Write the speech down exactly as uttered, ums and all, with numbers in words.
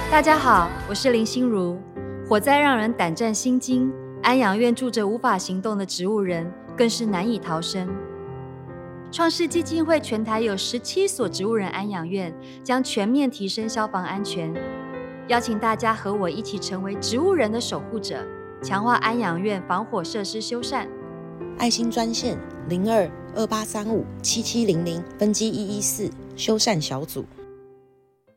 大家好，我是林心如。火灾让人胆战心惊，安养院住着无法行动的植物人，更是难以逃生。创世基金会全台有十七所植物人安养院，将全面提升消防安全。邀请大家和我一起成为植物人的守护者，强化安养院防火设施修缮。 爱心专线零二二八三五七七零零分机一一四修缮小组。